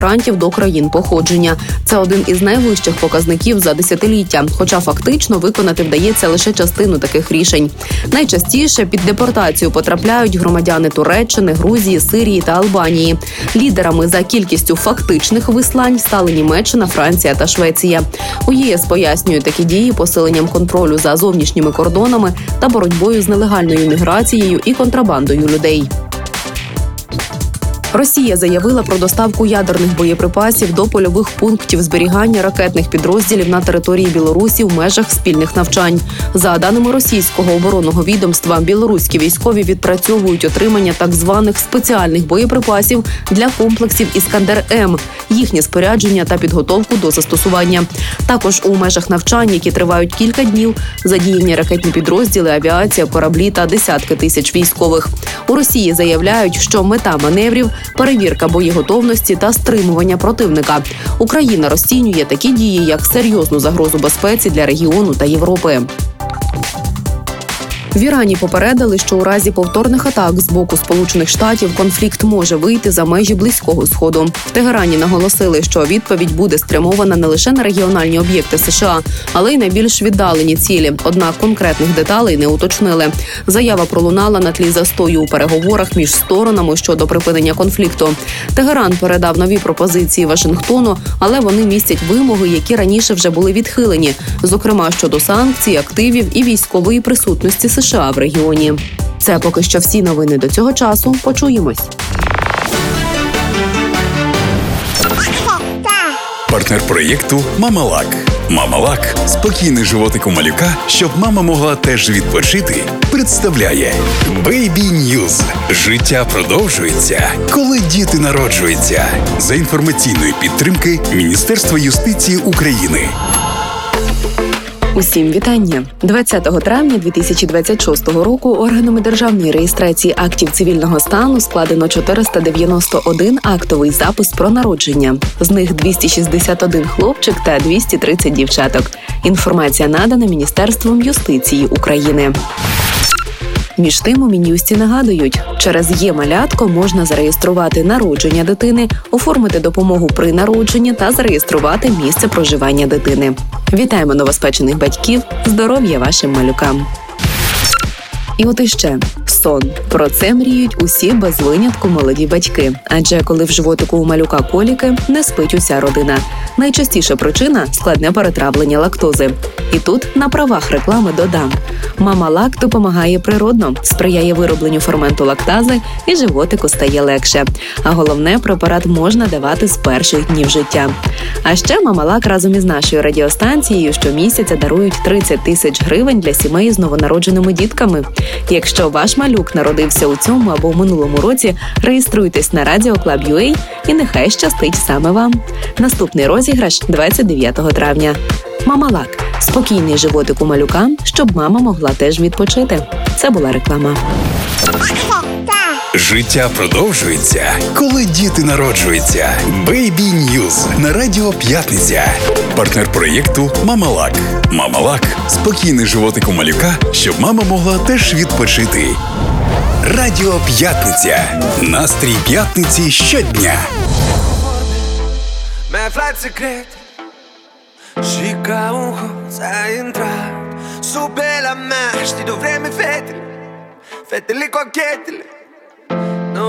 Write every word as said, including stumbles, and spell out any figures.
мігрантів до країн походження. Це один із найвищих показників за десятиліття, хоча фактично виконати вдається лише частину таких рішень. Найчастіше під депортацію потрапляють громадяни Туреччини, Грузії, Сирії та Албанії. Лідерами за кількістю фактичних вислань стали Німеччина, Франція та Швеція. У ЄС пояснюють такі дії посиленням контролю за зовнішніми кордонами та боротьбою з нелегальною міграцією і контрабандою людей. Росія заявила про доставку ядерних боєприпасів до польових пунктів зберігання ракетних підрозділів на території Білорусі в межах спільних навчань. За даними російського оборонного відомства, білоруські військові відпрацьовують отримання так званих спеціальних боєприпасів для комплексів «Іскандер-М», їхнє спорядження та підготовку до застосування. Також у межах навчань, які тривають кілька днів, задіяні ракетні підрозділи, авіація, кораблі та десятки тисяч військових. У Росії заявляють, що мета маневрів – перевірка боєготовності та стримування противника. Україна розцінює такі дії як серйозну загрозу безпеці для регіону та Європи. В Ірані попередили, що у разі повторних атак з боку Сполучених Штатів конфлікт може вийти за межі Близького Сходу. В Тегерані наголосили, що відповідь буде спрямована не лише на регіональні об'єкти США, але й на більш віддалені цілі. Однак конкретних деталей не уточнили. Заява пролунала на тлі застою у переговорах між сторонами щодо припинення конфлікту. Тегеран передав нові пропозиції Вашингтону, але вони містять вимоги, які раніше вже були відхилені, зокрема щодо санкцій, активів і військової присутності США. США в регіоні. Це поки що всі новини до цього часу. Почуємось. Партнер проєкту «Мамалак». «Мамалак» – спокійний животик у малюка, щоб мама могла теж відпочити, представляє Baby News. Життя продовжується, коли діти народжуються. За інформаційної підтримки Міністерства юстиції України. Усім вітання! двадцятого травня дві тисячі двадцять шостого року органами державної реєстрації актів цивільного стану складено чотириста дев'яносто один актовий запис про народження. З них двісті шістдесят один хлопчик та двісті тридцять дівчаток. Інформація надана Міністерством юстиції України. Між тим у Мін'юсті нагадують, через «Є-малятко» можна зареєструвати народження дитини, оформити допомогу при народженні та зареєструвати місце проживання дитини. Вітаємо новоспечених батьків, здоров'я вашим малюкам! І от іще – сон. Про це мріють усі без винятку молоді батьки. Адже коли в животику у малюка коліки, не спить уся родина. Найчастіша причина – складне перетравлення лактози. І тут на правах реклами додам. «Мамалак» допомагає природно, сприяє виробленню ферменту лактази і животику стає легше. А головне, препарат можна давати з перших днів життя. А ще «Мамалак» разом із нашою радіостанцією щомісяця дарують тридцять тисяч гривень для сімей з новонародженими дітками. Якщо ваш малюк народився у цьому або в минулому році, реєструйтесь на радіо клаб ю ей і нехай щастить саме вам. Наступний розіграш двадцять дев'ятого травня. «Мамалак» – спокійний животик у малюка, щоб мама могла теж відпочити. Це була реклама. Життя продовжується, коли діти народжуються. Baby News на Радіо П'ятниця. Партнер проєкту «Мамалак». «Мамалак» – спокійний животик у малюка, щоб мама могла теж відпочити. Радіо П'ятниця. Настрій п'ятниці щодня. Și ca un hoț a intrat sub pe la mea. Știi de vreme fetele, fetele cochetele